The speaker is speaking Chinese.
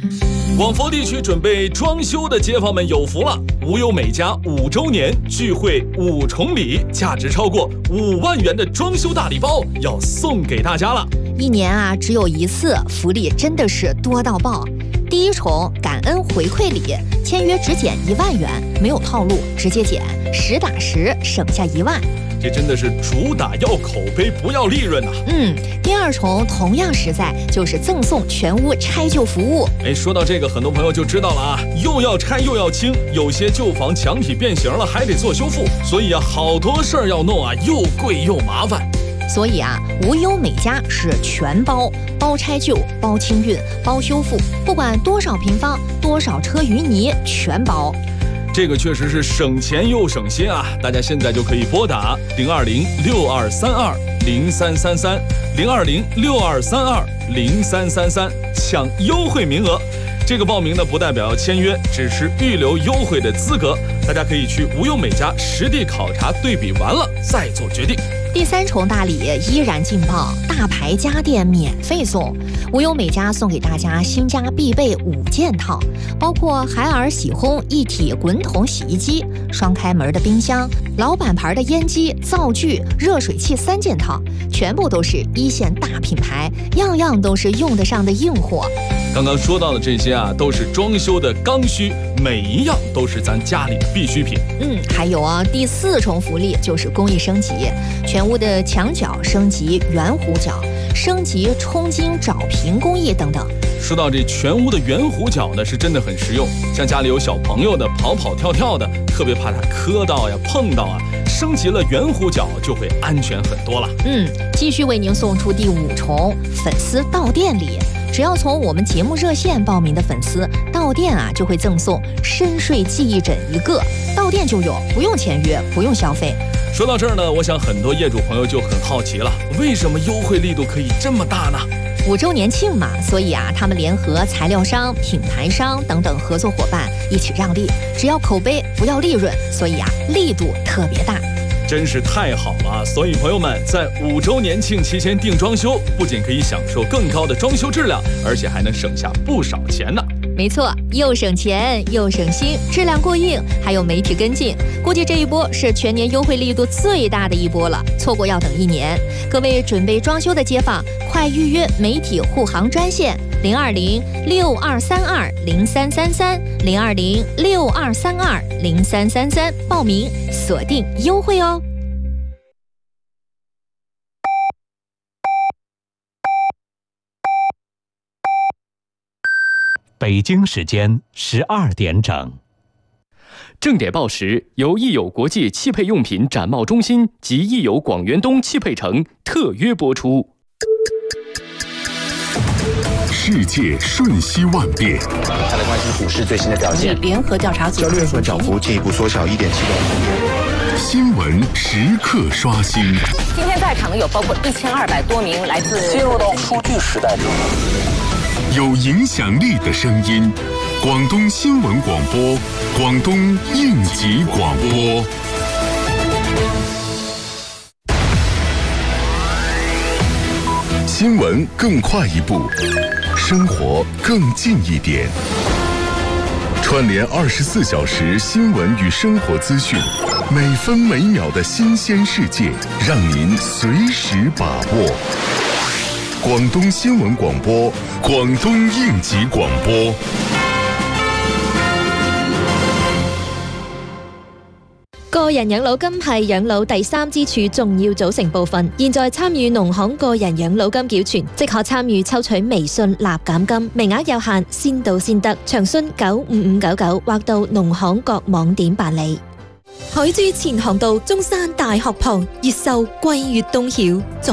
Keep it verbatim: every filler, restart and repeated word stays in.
广佛地区准备装修的街坊们有福了，无忧美家五周年聚会五重礼，价值超过五万元的装修大礼包要送给大家了。 一年啊只有一次，福利真的是多到爆。第一重感恩回馈礼，签约只减一万元，没有套路，直接减，实打实省下一万。 这真的是主打要口碑不要利润呐、啊！ 嗯，第二重同样实在，就是赠送全屋拆旧服务。 哎，说到这个，很多朋友就知道了啊，又要拆又要清，有些旧房墙体变形了，还得做修复，所以啊，好多事儿要弄啊，又贵又麻烦。 所以啊，无忧美家是全包，包拆旧，包清运，包修复，不管多少平方，多少车淤泥，全包。 这个确实是省钱又省心啊！大家现在就可以拨打零二零六二三二零三三三零二零六二三二零三三三抢优惠名额。这个报名呢不代表要签约，只是预留优惠的资格。大家可以去无忧美家实地考察对比完了再做决定。 第三重大礼依然劲爆，大牌家电免费送。无忧美家送给大家新家必备五件套，包括海尔喜烘一体滚筒洗衣机、双开门的冰箱、老板牌的烟机、灶具、热水器三件套，全部都是一线大品牌，样样都是用得上的硬货。 刚刚说到的这些啊，都是装修的刚需，每一样都是咱家里的必需品。 嗯，还有啊，第四重福利就是工艺升级，全屋的墙角升级圆弧角，升级冲金找平工艺等等。 说到这全屋的圆弧角呢，是真的很实用，像家里有小朋友的跑跑跳跳的，特别怕他磕到呀碰到啊，升级了圆弧角就会安全很多了。 嗯，继续为您送出第五重粉丝到店礼。只要从我们节目热线报名的粉丝到店啊，就会赠送深睡记忆枕一个，到店就有，不用签约，不用消费。 说到这儿呢，我想很多业主朋友就很好奇了，为什么优惠力度可以这么大呢？ 五周年庆嘛，所以啊，他们联合材料商、品牌商等等合作伙伴一起让利，只要口碑不要利润，所以啊，力度特别大。 真是太好了！所以朋友们，在五周年庆期间订装修，不仅可以享受更高的装修质量，而且还能省下不少钱呢。 没错，又省钱又省心，质量过硬，还有媒体跟进，估计这一波是全年优惠力度最大的一波了，错过要等一年。各位准备装修的街坊，快预约媒体护航专线零二零六二三二零三三三零二零六二三二零三三三报名锁定优惠哦。 北京时间十二点整。 正点报时由益友国际汽配用品展贸中心及益友广元东汽配城特约播出。 世界瞬息万变， 他来关心股市最新的表现。 联合调查组交易所涨幅进一步缩小一点七个。 新闻时刻刷新。 今天在场的有包括一千二百多名来自。 进入到数据时代中。 有影响力的声音，广东新闻广播，广东应急广播。新闻更快一步，生活更近一点。串联二十四小时新闻与生活资讯，每分每秒的新鲜世界，让您随时把握。广东新闻广播，廣東應急廣播。 個人養老金係養老第三支柱重要組成部分。現在參與農行個人養老金繳存，即可參與抽取微信立減金，名額有限，先到先得。詳詢九五五九九或到農行各網點辦理。海珠前航道中山大學旁，越秀桂粵東曉。